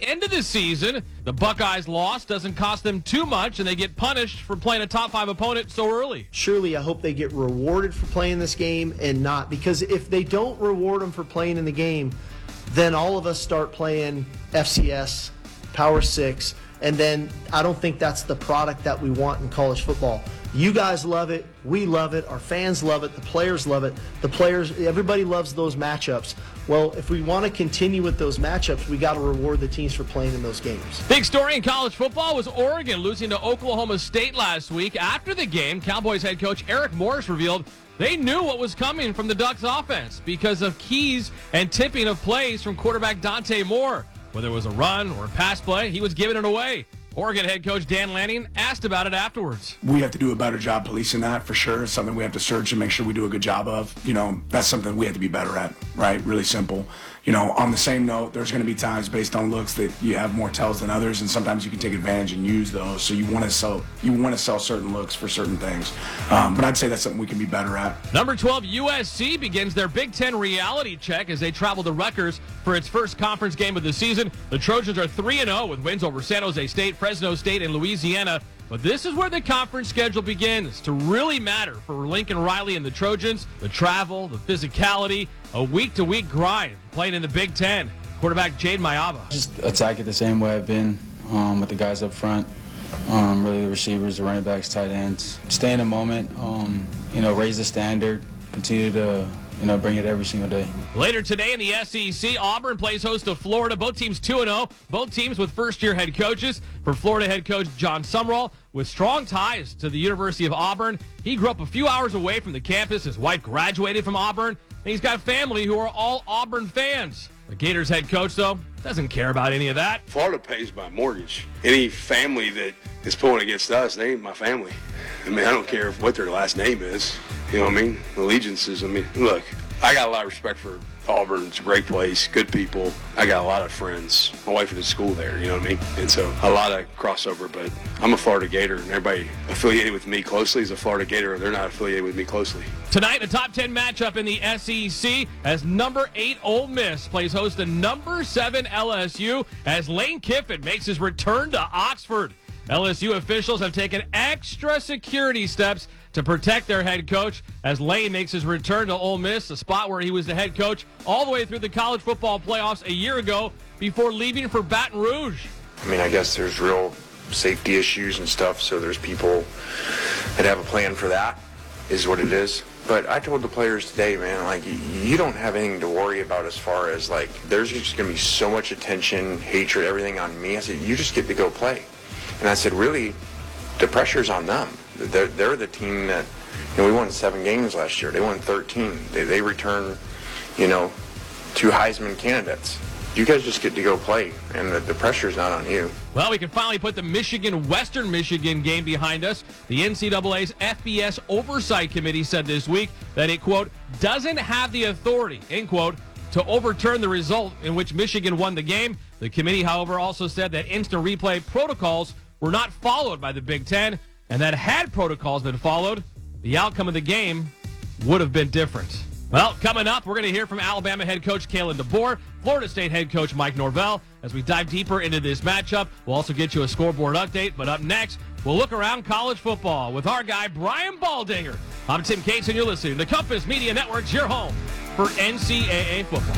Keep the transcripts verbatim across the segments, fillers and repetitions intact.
end of the season. The Buckeyes' loss doesn't cost them too much, and they get punished for playing a top five opponent so early. Surely I hope they get rewarded for playing this game and not, because if they don't reward them for playing in the game, then all of us start playing F C S, Power Six, and then I don't think that's the product that we want in college football. You guys love it. We love it. Our fans love it. The players love it. The players, everybody loves those matchups. Well, if we want to continue with those matchups, we got to reward the teams for playing in those games. Big story in college football was Oregon losing to Oklahoma State last week. After the game, Cowboys head coach Eric Morris revealed they knew what was coming from the Ducks offense because of keys and tipping of plays from quarterback Dante Moore. Whether it was a run or a pass play, he was giving it away. Oregon head coach Dan Lanning asked about it afterwards. We have to do a better job policing that for sure. It's something we have to search and make sure we do a good job of. You know, that's something we have to be better at, right? Really simple. You know, on the same note, there's going to be times based on looks that you have more tells than others, and sometimes you can take advantage and use those. So you want to sell, you want to sell certain looks for certain things. Um, but I'd say that's something we can be better at. Number twelve U S C begins their Big Ten reality check as they travel to Rutgers for its first conference game of the season. The Trojans are three and oh with wins over San Jose State, Fresno State, and Louisiana. But this is where the conference schedule begins to really matter for Lincoln Riley and the Trojans. The travel, the physicality, a week-to-week grind playing in the Big Ten. Quarterback Jade Mayaba. Just attack it the same way I've been um, with the guys up front. Um, really the receivers, the running backs, tight ends. Stay in the moment, um, you know, raise the standard, continue to, you know, bring it every single day. Later today in the S E C, Auburn plays host to Florida. Both teams two and oh. Both teams with first-year head coaches. For Florida head coach John Sumrall, with strong ties to the University of Auburn. He grew up a few hours away from the campus. His wife graduated from Auburn. And he's got family who are all Auburn fans. The Gators head coach, though, doesn't care about any of that. Florida pays my mortgage. Any family that is pulling against us, they ain't my family. I mean, I don't care what their last name is. You know what I mean? Allegiances. I mean, look, I got a lot of respect for Auburn. It's a great place, good people. I got a lot of friends. My wife went to school there, you know what I mean? And so a lot of crossover, but I'm a Florida Gator, and everybody affiliated with me closely is a Florida Gator. They're not affiliated with me closely. Tonight, a top ten matchup in the S E C as number eight Ole Miss plays host to number seven L S U as Lane Kiffin makes his return to Oxford. L S U officials have taken extra security steps to protect their head coach as Lane makes his return to Ole Miss, a spot where he was the head coach all the way through the college football playoffs a year ago before leaving for Baton Rouge. I mean, I guess there's real safety issues and stuff, so there's people that have a plan for that, is what it is. But I told the players today, man, like, you don't have anything to worry about as far as, like, there's just going to be so much attention, hatred, everything on me. I said, you just get to go play. And I said, really, the pressure's on them. They're, they're the team that, you know, we won seven games last year. They won thirteen. They, they return, you know, two Heisman candidates. You guys just get to go play, and the, the pressure's not on you. Well, we can finally put the Michigan-Western Michigan game behind us. The N C double A's F B S Oversight Committee said this week that it, quote, doesn't have the authority, end quote, to overturn the result in which Michigan won the game. The committee, however, also said that instant replay protocols were not followed by the Big Ten, and that had protocols been followed, the outcome of the game would have been different. Well, coming up, we're going to hear from Alabama head coach Kalen DeBoer, Florida State head coach Mike Norvell. As we dive deeper into this matchup, we'll also get you a scoreboard update. But up next, we'll look around college football with our guy, Brian Baldinger. I'm Tim Cates, and you're listening to Compass Media Network's your home for N C double A football.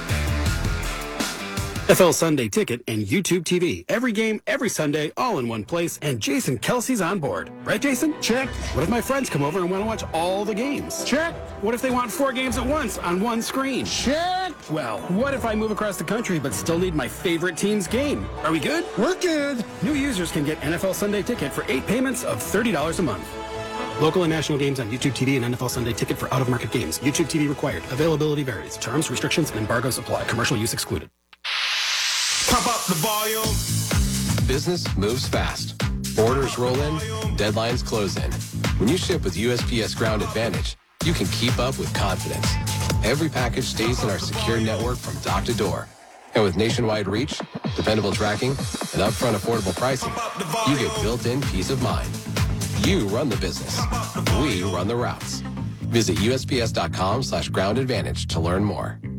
N F L Sunday Ticket and YouTube T V. Every game, every Sunday, all in one place. And Jason Kelsey's on board. Right, Jason? Check. What if my friends come over and want to watch all the games? Check. What if they want four games at once on one screen? Check. Well, what if I move across the country but still need my favorite team's game? Are we good? We're good. New users can get N F L Sunday Ticket for eight payments of thirty dollars a month. Local and national games on YouTube T V and N F L Sunday Ticket for out-of-market games. YouTube T V required. Availability varies. Terms, restrictions, and embargoes apply. Commercial use excluded. Pump up the volume. Business moves fast. Orders roll in, deadlines close in. When you ship with U S P S Ground Advantage, you can keep up with confidence. Every package stays in our secure network from dock to door. And with nationwide reach, dependable tracking, and upfront affordable pricing, you get built-in peace of mind. You run the business. We run the routes. Visit U S P S dot com slash ground advantage to learn more.